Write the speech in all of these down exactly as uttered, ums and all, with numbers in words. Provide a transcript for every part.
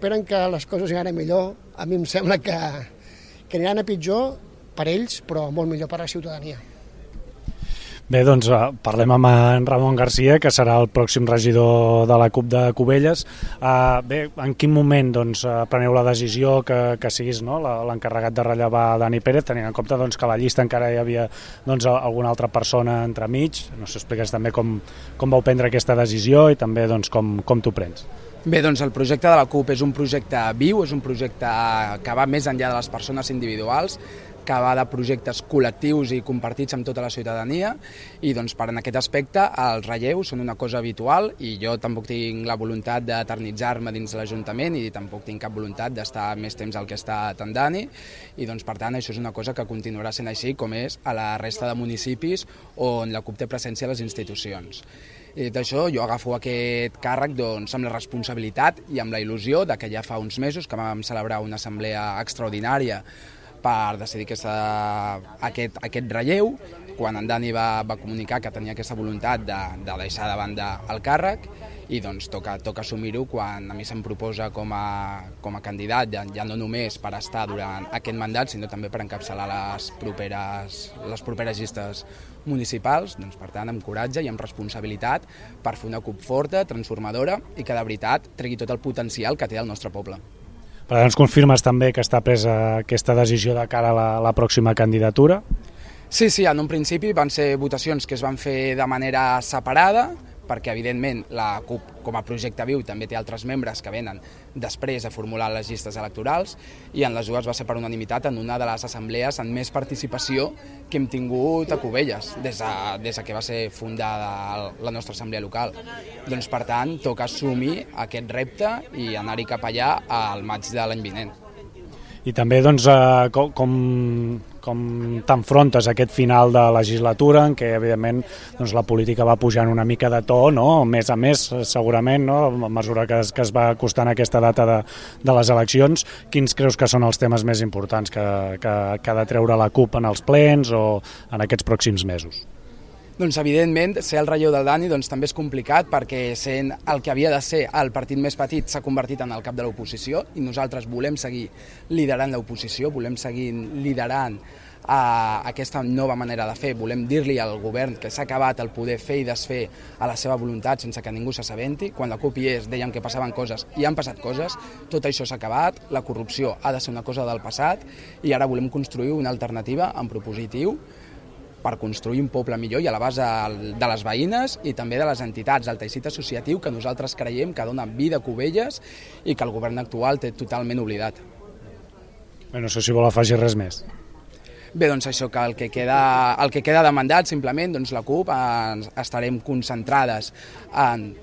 esperen que les coses aniran a millor. A mi em sembla que, que aniran a pitjor per ells, però molt millor per la ciutadania. Bé, doncs parlem amb en Ramon Garcia, que serà el pròxim regidor de la CUP de Cubelles. Uh, bé, en quin moment doncs, preneu la decisió que, que siguis, no, l'encarregat de rellevar Dani Pérez, tenint en compte doncs, que a la llista encara hi havia doncs, alguna altra persona entremig? No sé, expliques també com, com vau prendre aquesta decisió i també doncs, com, com t'ho prens. Bé, doncs el projecte de la CUP és un projecte viu, és un projecte que va més enllà de les persones individuals, que va de projectes col·lectius i compartits amb tota la ciutadania, i doncs per en aquest aspecte els relleus són una cosa habitual i jo tampoc tinc la voluntat d'eternitzar-me dins l'Ajuntament i tampoc tinc cap voluntat d'estar més temps al que està en Dani, i doncs per tant això és una cosa que continuarà sent així com és a la resta de municipis on la CUP té presència a les institucions. I d'això jo agafo aquest càrrec doncs, amb la responsabilitat i amb la il·lusió de que ja fa uns mesos que vam celebrar una assemblea extraordinària per decidir aquesta, aquest, aquest relleu, quan en Dani va, va comunicar que tenia aquesta voluntat de, de deixar de banda el càrrec, i doncs toca, toca assumir-ho quan a mi se'm proposa com a, com a candidat, ja, ja no només per estar durant aquest mandat, sinó també per encapçalar les properes, les properes llistes municipals. Doncs, per tant, amb coratge i amb responsabilitat per fer una CUP forta, transformadora i que de veritat tregui tot el potencial que té el nostre poble. Per tant, ens confirmes també que està presa aquesta decisió de cara a la, la pròxima candidatura? Sí, sí, en un principi van ser votacions que es van fer de manera separada, perquè evidentment la CUP com a projecte viu també té altres membres que venen després de formular les llistes electorals, i en les dues va ser per unanimitat en una de les assemblees amb més participació que hem tingut a Cubelles des de, des de que va ser fundada la nostra assemblea local. Doncs per tant toca assumir aquest repte i anar-hi cap allà al maig de l'any vinent. I també doncs, eh, com, com, com t'enfrontes a aquest final de legislatura en què evidentment doncs, la política va pujant una mica de to, no? Més a més segurament, no? A mesura que es, que es va acostant aquesta data de, de les eleccions. Quins creus que són els temes més importants que, que, que ha de treure la CUP en els plens o en aquests pròxims mesos? Doncs evidentment ser el relleu del Dani doncs, també és complicat, perquè sent el que havia de ser el partit més petit s'ha convertit en el cap de l'oposició, i nosaltres volem seguir liderant l'oposició, volem seguir liderant a aquesta nova manera de fer, volem dir-li al govern que s'ha acabat el poder fer i desfer a la seva voluntat sense que ningú s'assabenti. Quan la CUP hi és dèiem que passaven coses i han passat coses, tot això s'ha acabat, la corrupció ha de ser una cosa del passat i ara volem construir una alternativa en propositiu per construir un poble millor i a la base de les veïnes i també de les entitats, del teixit associatiu que nosaltres creiem que dona vida a Cubelles i que el govern actual té totalment oblidat. Bé, no sé si vol afegir res més. Bé, doncs això, que el que queda, el que queda de mandat, simplement, doncs la CUP eh, estarem concentrades en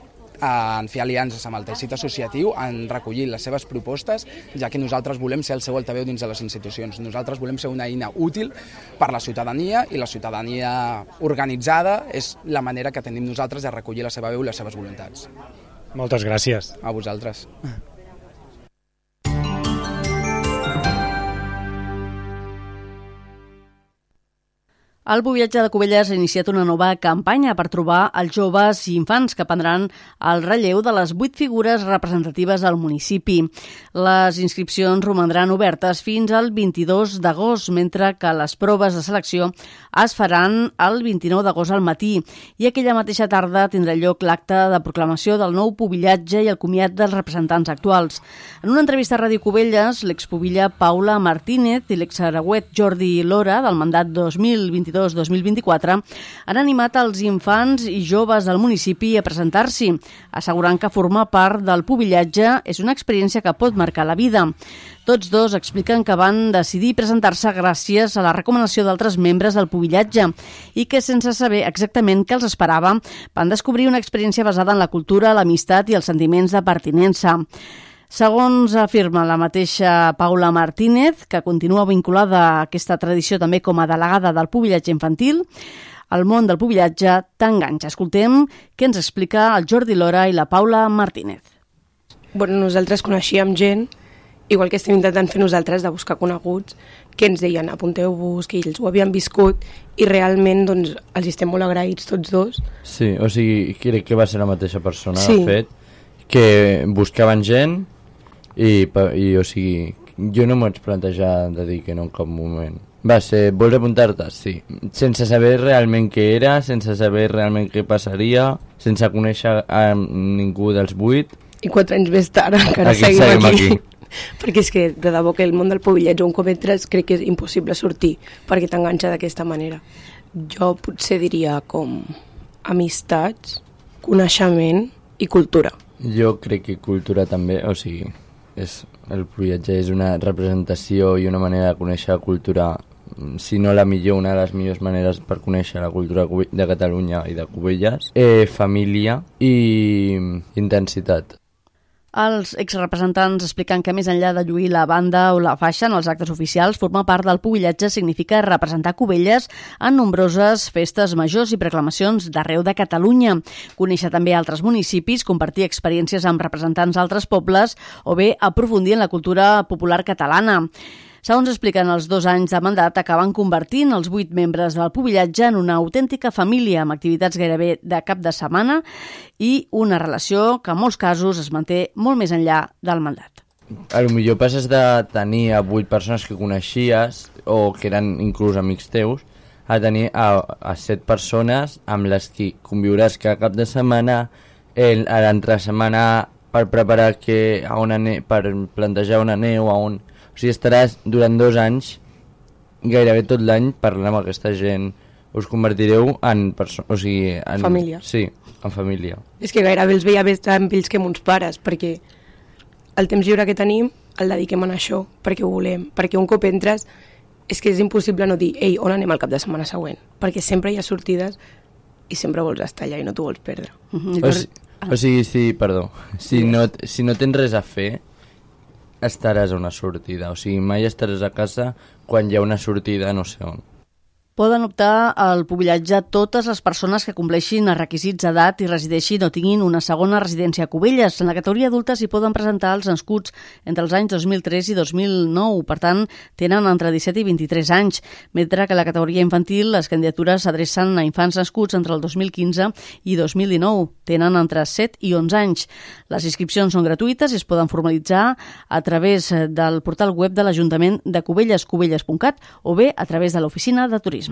en fer aliances amb el teixit associatiu, en recollir les seves propostes, ja que nosaltres volem ser el seu altaveu dins de les institucions. Nosaltres volem ser una eina útil per la ciutadania, i la ciutadania organitzada és la manera que tenim nosaltres de recollir la seva veu i les seves voluntats. Moltes gràcies. A vosaltres. El Buviatge de Cubelles ha iniciat una nova campanya per trobar els joves i infants que prendran el relleu de les vuit figures representatives del municipi. Les inscripcions romandran obertes fins al vint-i-dos d'agost, mentre que les proves de selecció es faran el vint-i-nou d'agost al matí, i aquella mateixa tarda tindrà lloc l'acte de proclamació del nou pubillatge i el comiat dels representants actuals. En una entrevista a Ràdio Cubelles, l'expubilla Paula Martínez i l'exaragüet Jordi Lora, del mandat dos mil vint-i-dos dos mil vint-i-quatre, han animat els infants i joves del municipi a presentar-s'hi, assegurant que formar part del pubillatge és una experiència que pot marcar la vida. Tots dos expliquen que van decidir presentar-se gràcies a la recomanació d'altres membres del pubillatge i que, sense saber exactament què els esperava, van descobrir una experiència basada en la cultura, l'amistat i els sentiments de pertinença. Segons afirma la mateixa Paula Martínez, que continua vinculada a aquesta tradició també com a delegada del pubillatge infantil, el món del pubillatge t'enganxa. Escoltem què ens explica el Jordi Lora i la Paula Martínez. Bueno, nosaltres coneixíem gent, igual que estem intentant fer nosaltres, de buscar coneguts, que ens deien apunteu-vos, que ells ho havien viscut, i realment doncs, els estem molt agraïts tots dos. Sí, o sigui, crec que va ser la mateixa persona, sí. De fet, que buscaven gent I, i o sigui, jo no m'ho vaig plantejar de dir que no en cap moment. Va ser, vols apuntar-te? Sí. Sense saber realment què era, sense saber realment què passaria, sense conèixer a ningú dels vuit. I quatre anys més tard encara aquí seguim, seguim aquí. aquí. Perquè és que, de debò, que el món del pobilletge, un cop entres, crec que és impossible sortir, perquè t'enganxa d'aquesta manera. Jo potser diria com amistats, coneixement i cultura. Jo crec que cultura també, o sigui, és, el pobilletge és una representació i una manera de conèixer la cultura, si no la millor, una de les millors maneres per conèixer la cultura de Catalunya i de Cubelles. Eh, família i intensitat. Els exrepresentants expliquen que més enllà de lluir la banda o la faixa en els actes oficials, formar part del pobilletge significa representar Cubelles en nombroses festes majors i proclamacions d'arreu de Catalunya. Conèixer també altres municipis, compartir experiències amb representants d'altres pobles o bé aprofundir en la cultura popular catalana. Segons expliquen, els dos anys de mandat acaben convertint els vuit membres del pobilletge en una autèntica família amb activitats gairebé de cap de setmana i una relació que en molts casos es manté molt més enllà del mandat. A lo millor passes de tenir a vuit persones que coneixies o que eren inclús amics teus a tenir a, a set persones amb les que conviuràs cada cap de setmana, el, a l'altra setmana per preparar que a una ne per plantejar una neu, a un... O sigui, estaràs durant dos anys, gairebé tot l'any, parlant amb aquesta gent. Us convertireu en... O sigui, en família. Sí, en família. És que gairebé els veia més amb ells que amb uns pares, perquè el temps lliure que tenim el dediquem a això, perquè ho volem. Perquè un cop entres, és que és impossible no dir ei, on anem el cap de setmana següent? Perquè sempre hi ha sortides i sempre vols estar allà i no t'ho vols perdre. Mm-hmm. O, si, o sigui, sí, perdó, si no, si no tens res a fer, estaràs a una sortida, o sigui, mai estaràs a casa quan hi ha una sortida no sé on. Poden optar al pobilletge totes les persones que compleixin els requisits d'edat i resideixin o tinguin una segona residència a Cubelles. En la categoria adulta s'hi poden presentar els nascuts entre els anys dos mil tres i dos mil nou, per tant, tenen entre disset i vint-i-tres anys, mentre que a la categoria infantil les candidatures s'adrecen a infants nascuts entre el dos mil quinze i dos mil dinou, tenen entre set i onze anys. Les inscripcions són gratuïtes i es poden formalitzar a través del portal web de l'Ajuntament de Cubelles, cubelles punt cat, o bé a través de l'oficina de turisme.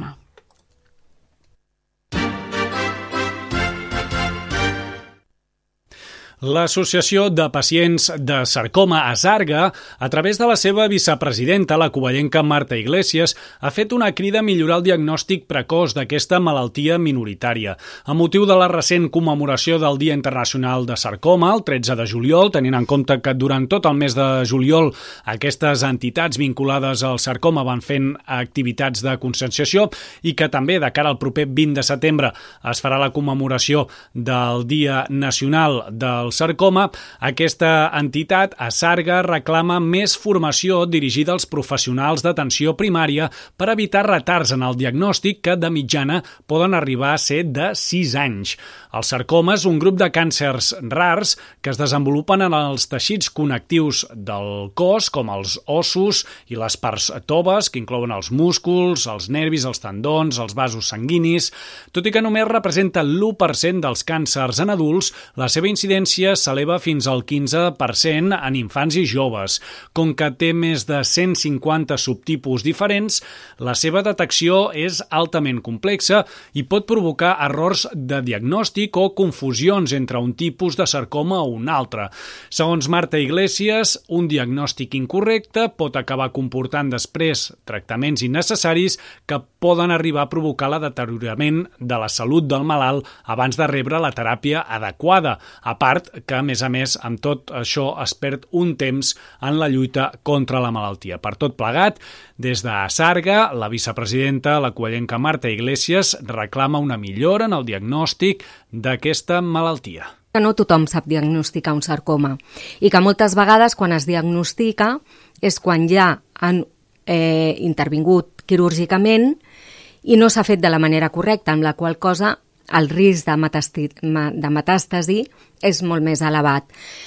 L'Associació de Pacients de Sarcoma a Sarga, a través de la seva vicepresidenta, la covellenca Marta Iglesias, ha fet una crida a millorar el diagnòstic precoç d'aquesta malaltia minoritària. A motiu de la recent commemoració del Dia Internacional de Sarcoma, el tretze de juliol, tenint en compte que durant tot el mes de juliol aquestes entitats vinculades al sarcoma van fent activitats de conscienciació i que també de cara al proper vint de setembre es farà la commemoració del Dia Nacional del sarcoma, aquesta entitat, a Sarga, reclama més formació dirigida als professionals d'atenció primària per evitar retards en el diagnòstic que de mitjana poden arribar a ser de sis anys. El sarcoma és un grup de càncers rars que es desenvolupen en els teixits connectius del cos, com els ossos i les parts toves, que inclouen els músculs, els nervis, els tendons, els vasos sanguinis. Tot i que només representa l'u per cent dels càncers en adults, la seva incidència s'eleva fins al quinze per cent en infants i joves. Com que té més de cent cinquanta subtipus diferents, la seva detecció és altament complexa i pot provocar errors de diagnòstic o confusions entre un tipus de sarcoma o un altre. Segons Marta Iglesias, un diagnòstic incorrecte pot acabar comportant després tractaments innecessaris que poden arribar a provocar el deteriorament de la salut del malalt abans de rebre la teràpia adequada, a part que, a més a més, amb tot això es perd un temps en la lluita contra la malaltia. Per tot plegat, des de Sarga, la vicepresidenta, la covellenca Marta Iglesias, reclama una millora en el diagnòstic d'aquesta malaltia. No tothom sap diagnosticar un sarcoma i que moltes vegades quan es diagnostica és quan ja han eh, intervingut quirúrgicament i no s'ha fet de la manera correcta, amb la qual cosa el risc de, metasti, de metàstasi és molt més elevat.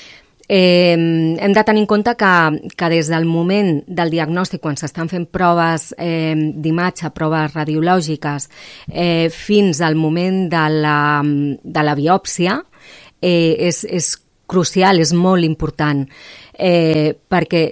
Eh, hem de tenir en compte que, que des del moment del diagnòstic, quan s'estan fent proves eh, d'imatge, proves radiològiques, eh, fins al moment de la, de la biòpsia, eh, és, és crucial, és molt important. eh, perquè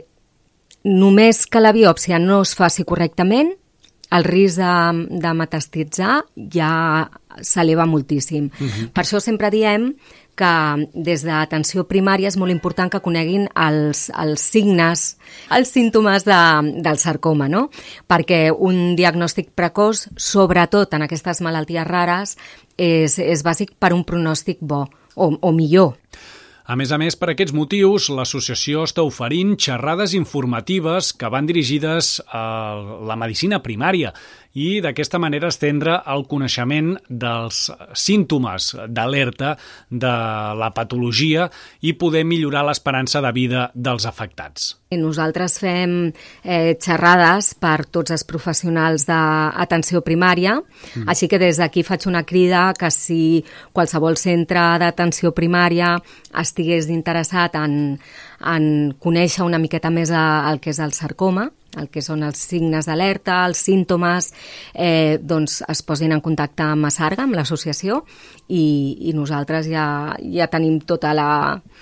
només que la biòpsia no es faci correctament, el risc de, de metastitzar ja s'eleva moltíssim. Uh-huh. Per això sempre diem que des d'atenció primària és molt important que coneguin els, els signes, els símptomes de, del sarcoma, no? Perquè un diagnòstic precoç, sobretot en aquestes malalties rares, és, és bàsic per un pronòstic bo o, o millor. A més a més, per aquests motius, l'associació està oferint xerrades informatives que van dirigides a la medicina primària i d'aquesta manera estendre el coneixement dels símptomes d'alerta de la patologia i poder millorar l'esperança de vida dels afectats. Nosaltres fem eh, xerrades per tots els professionals d'atenció primària, mm. així que des d'aquí faig una crida que si qualsevol centre d'atenció primària estigués interessat en, en conèixer una miqueta més el que és el sarcoma, el que són els signes d'alerta, els símptomes, eh, doncs es posin en contacte amb Asarga, amb l'associació, i, i nosaltres ja, ja tenim tota la...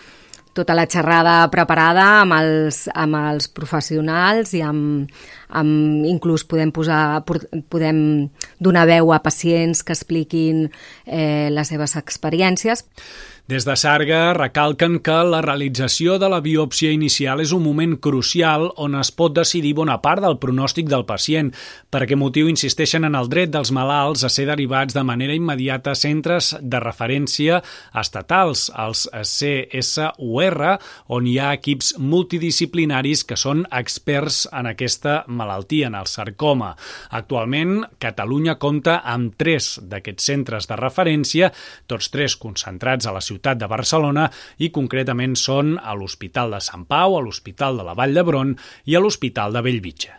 tota la xerrada preparada amb els, amb els professionals i amb, amb, inclús podem, posar, podem donar veu a pacients que expliquin eh, les seves experiències. Des de Sarga recalquen que la realització de la biòpsia inicial és un moment crucial on es pot decidir bona part del pronòstic del pacient. Per aquest motiu insisteixen en el dret dels malalts a ser derivats de manera immediata a centres de referència estatals, els C S U R, on hi ha equips multidisciplinaris que són experts en aquesta malaltia, en el sarcoma. Actualment, Catalunya compta amb tres d'aquests centres de referència, tots tres concentrats a la ciutat de Barcelona i concretament són a l'Hospital de Sant Pau, a l'Hospital de la Vall d'Hebron i a l'Hospital de Bellvitge.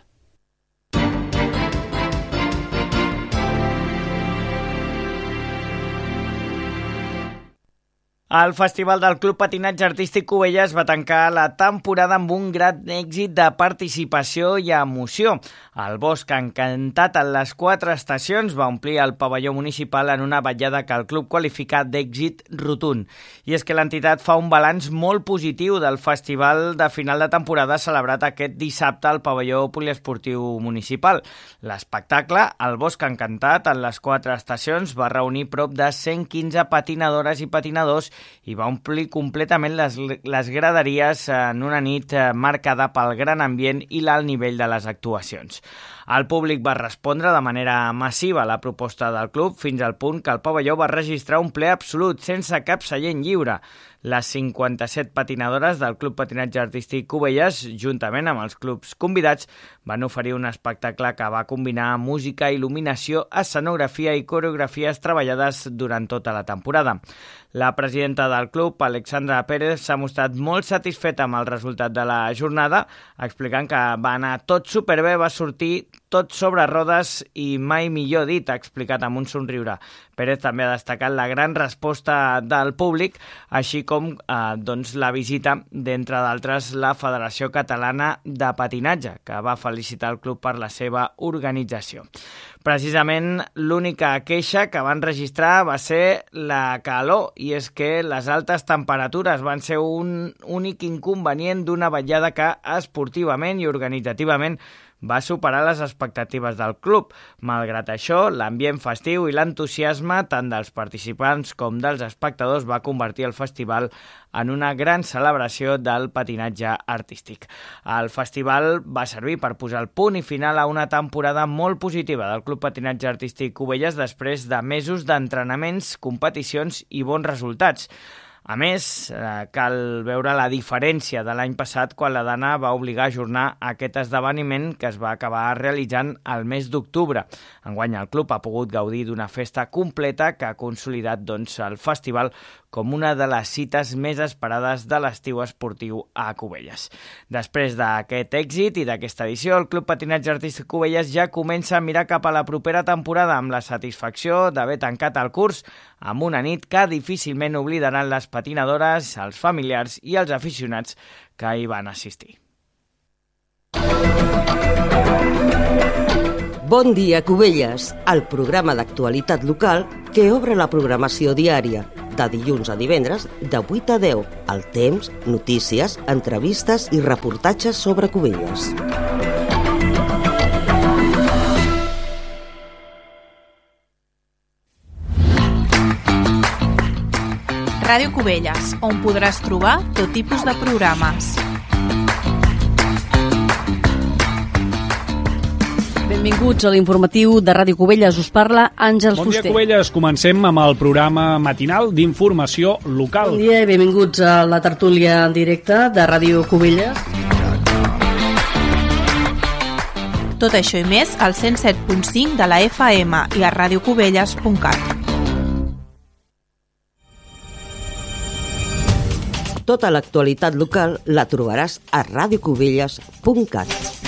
El Festival del Club Patinatge Artístic Cubelles va tancar la temporada amb un gran èxit de participació i emoció. El Bosc Encantat en les quatre estacions va omplir el pavelló municipal en una vetllada que el club qualifica d'èxit rotund. I és que l'entitat fa un balanç molt positiu del festival de final de temporada celebrat aquest dissabte al pavelló poliesportiu municipal. L'espectacle, el Bosc Encantat en les quatre estacions, va reunir prop de cent quinze patinadores i patinadors i va omplir completament les, les graderies en una nit marcada pel gran ambient i l'alt nivell de les actuacions. El públic va respondre de manera massiva a la proposta del club fins al punt que el pavelló va registrar un ple absolut sense cap seient lliure. Les cinquanta-set patinadores del Club Patinatge Artístic Cubelles, juntament amb els clubs convidats, van oferir un espectacle que va combinar música, il·luminació, escenografia i coreografies treballades durant tota la temporada. La presidenta del club, Alexandra Pérez, s'ha mostrat molt satisfeta amb el resultat de la jornada, explicant que va anar tot superbé, va sortir tot sobre rodes i mai millor dit, ha explicat amb un somriure. Pérez també ha destacat la gran resposta del públic, així com eh, doncs, la visita, d'entre d'altres, la Federació Catalana de Patinatge, que va felicitar el club per la seva organització. Precisament l'única queixa que van registrar va ser la calor, i és que les altes temperatures van ser un únic inconvenient d'una vetllada que esportivament i organitzativament va superar les expectatives del club. Malgrat això, l'ambient festiu i l'entusiasme tant dels participants com dels espectadors va convertir el festival en una gran celebració del patinatge artístic. El festival va servir per posar el punt i final a una temporada molt positiva del Club Patinatge Artístic Cubelles després de mesos d'entrenaments, competicions i bons resultats. A més, eh, cal veure la diferència de l'any passat quan la Dana va obligar a ajornar aquest esdeveniment que es va acabar realitzant al mes d'octubre. Enguany el club ha pogut gaudir d'una festa completa que ha consolidat doncs, el festival com una de les cites més esperades de l'estiu esportiu a Cubelles. Després d'aquest èxit i d'aquesta edició, el Club Patinatge Artístic Cubelles ja comença a mirar cap a la propera temporada amb la satisfacció d'haver tancat el curs amb una nit que difícilment oblidaran les patinadores, els familiars i els aficionats que hi van assistir. Bon dia, Cubelles, el programa d'actualitat local que obre la programació diària. de dilluns a divendres, de vuit a deu. El temps, notícies, entrevistes i reportatges sobre Cubelles. Ràdio Cubelles, on podràs trobar tot tipus de programes. Benvinguts a l'informatiu de Ràdio Cubelles. Us parla Àngels Fuster. Fuster. Bon dia, Cubelles. Comencem amb el programa matinal d'informació local. Bon dia i benvinguts a la tertúlia en directe de Ràdio Cubelles. Tot això i més al cent set punt cinc de la F M i a radiocubelles punt cat. Tota l'actualitat local la trobaràs a radiocubelles punt cat.